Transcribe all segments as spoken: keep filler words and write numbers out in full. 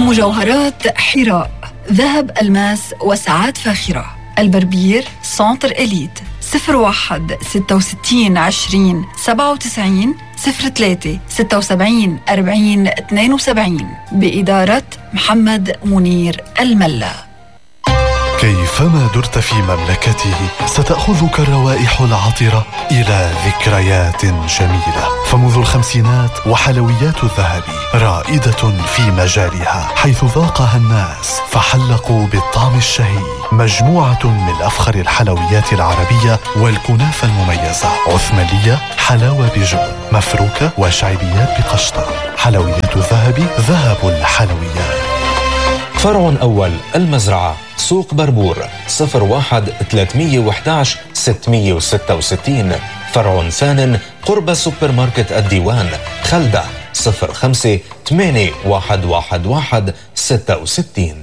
مجوهرات حراء، ذهب، ألماس وساعات فاخرة. البربير سنتر إليت، صفر واحد ستة وستين عشرين سبعة وتسعين صفر ثلاثة ستة وسبعين أربعين اثنين وسبعين بإدارة محمد منير الملا. كيفما درت في مملكته ستأخذك الروائح العطرة إلى ذكريات جميلة. فمنذ الخمسينات وحلويات الذهب رائدة في مجالها، حيث ذاقها الناس فحلقوا بالطعم الشهي. مجموعة من أفخر الحلويات العربية والكنافة المميزة: عثمانية، حلاوة بجبن، مفروكة وشعبيات بقشطة. حلويات الذهب، ذهب الحلويات. فرع أول المزرعة، سوق بربور، صفر واحد ثلاثمية وإحداعش ستمية وستة وستين. فرع ثان قرب سوبر ماركت الديوان، خلدة، صفر خمسة ثمانية واحد واحد واحد ستة وستين.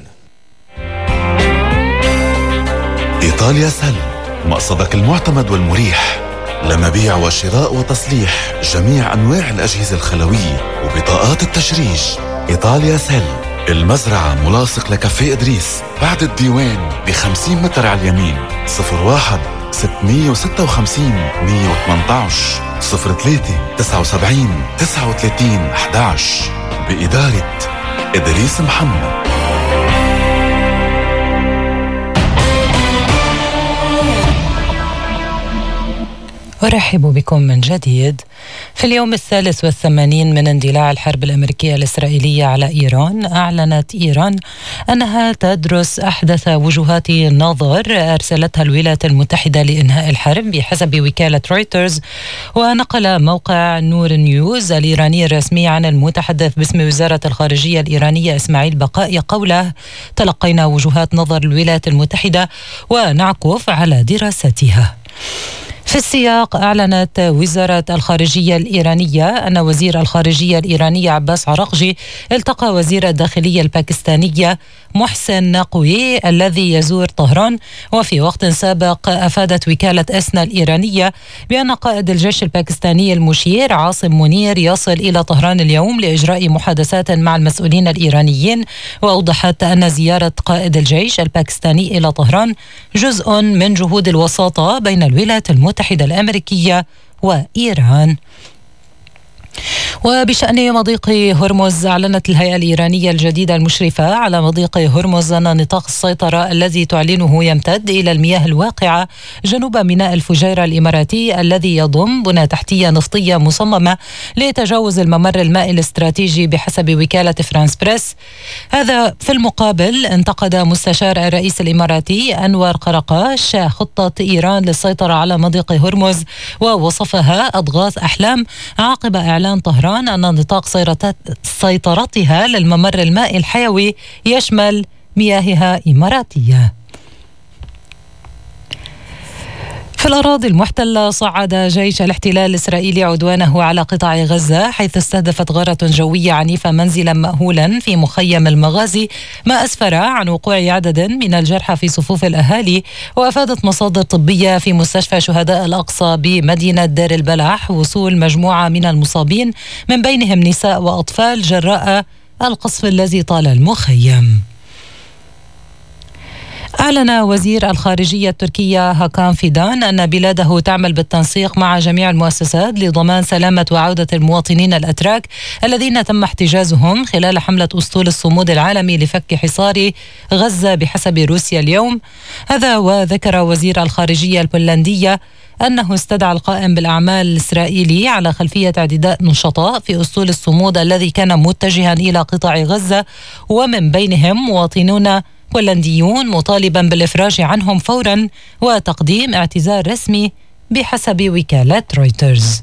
إيطاليا سل، مقصدك المعتمد والمريح لمبيع وشراء وتصليح جميع أنواع الأجهزة الخلوية وبطاقات التشريج. إيطاليا سل، المزرعة ملاصق لكافيه إدريس بعد الديوان بخمسين متر على اليمين. صفر واحد ستمية وستة وخمسين مية وثمانية عشر صفر ثلاثة تسعة وسبعين تسعة وثلاثين أحد عشر بإدارة إدريس محمد. أرحب بكم من جديد. في اليوم الثالث والثمانين من اندلاع الحرب الأمريكية الإسرائيلية على إيران، أعلنت إيران أنها تدرس أحدث وجهات النظر أرسلتها الولايات المتحدة لإنهاء الحرب بحسب وكالة رويترز. ونقل موقع نور نيوز الإيراني الرسمي عن المتحدث باسم وزارة الخارجية الإيرانية إسماعيل بقائي قوله: تلقينا وجهات نظر الولايات المتحدة ونعكف على دراستها. في السياق، أعلنت وزارة الخارجية الإيرانية أن وزير الخارجية الإيراني عباس عراقجي التقى وزير الداخلية الباكستانية محسن نقوي الذي يزور طهران. وفي وقت سابق أفادت وكالة إسنا الإيرانية بأن قائد الجيش الباكستاني المشير عاصم منير يصل إلى طهران اليوم لإجراء محادثات مع المسؤولين الإيرانيين. وأوضحت أن زيارة قائد الجيش الباكستاني إلى طهران جزء من جهود الوساطة بين الولايات المتحدة الأمريكية وإيران. وبشأن مضيق هرمز، أعلنت الهيئة الإيرانية الجديدة المشرفة على مضيق هرمز أن نطاق السيطرة الذي تعلنه يمتد إلى المياه الواقعة جنوب ميناء الفجيرة الإماراتي الذي يضم بنى تحتية نفطية مصممة لتجاوز الممر المائي الاستراتيجي بحسب وكالة فرانس بريس. هذا في المقابل انتقد مستشار الرئيس الإماراتي أنور قرقاش خطة إيران للسيطرة على مضيق هرمز ووصفها أضغاث أحلام عقب إعلان طهران أن نطاق سيطرتها للممر المائي الحيوي يشمل مياهها إماراتية. في الأراضي المحتلة، صعد جيش الاحتلال الإسرائيلي عدوانه على قطاع غزة، حيث استهدفت غارة جوية عنيفة منزلا مأهولا في مخيم المغازي، ما أسفر عن وقوع عدد من الجرحى في صفوف الأهالي. وأفادت مصادر طبية في مستشفى شهداء الأقصى بمدينة دير البلح وصول مجموعة من المصابين من بينهم نساء وأطفال جراء القصف الذي طال المخيم. أعلن وزير الخارجية التركية هاكان فيدان أن بلاده تعمل بالتنسيق مع جميع المؤسسات لضمان سلامة وعودة المواطنين الأتراك الذين تم احتجازهم خلال حملة أسطول الصمود العالمي لفك حصار غزة بحسب روسيا اليوم. هذا وذكر وزير الخارجية البولندية أنه استدعى القائم بالأعمال الإسرائيلي على خلفية اعتداء نشطاء في أسطول الصمود الذي كان متجها إلى قطاع غزة، ومن بينهم مواطنون بولنديون، مطالبا بالإفراج عنهم فورا وتقديم اعتذار رسمي بحسب وكالة رويترز.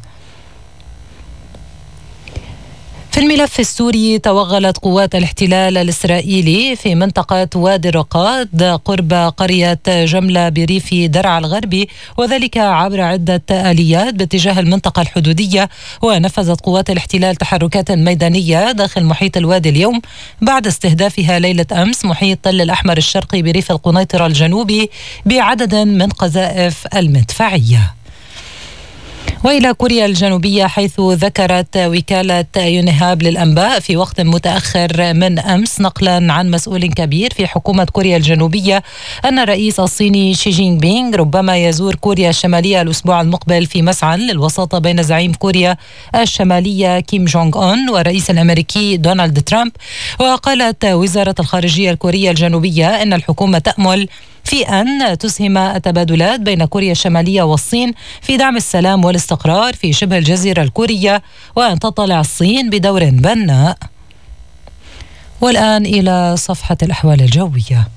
في الملف السوري، توغلت قوات الاحتلال الإسرائيلي في منطقة وادي الرقاد قرب قرية جملة بريف درعا الغربي، وذلك عبر عدة آليات باتجاه المنطقة الحدودية. ونفذت قوات الاحتلال تحركات ميدانية داخل محيط الوادي اليوم بعد استهدافها ليلة أمس محيط تل الأحمر الشرقي بريف القنيطرة الجنوبي بعدد من قذائف المدفعية. وإلى كوريا الجنوبية، حيث ذكرت وكالة يونهاب للأنباء في وقت متأخر من أمس نقلا عن مسؤول كبير في حكومة كوريا الجنوبية أن الرئيس الصيني شي جين بينغ ربما يزور كوريا الشمالية الأسبوع المقبل في مسعى للوساطة بين زعيم كوريا الشمالية كيم جونغ أون والرئيس الأمريكي دونالد ترامب. وقالت وزارة الخارجية الكورية الجنوبية أن الحكومة تأمل في أن تسهم التبادلات بين كوريا الشمالية والصين في دعم السلام والاستقرار في شبه الجزيرة الكورية، وأن تطلع الصين بدور بناء. والآن إلى صفحة الأحوال الجوية.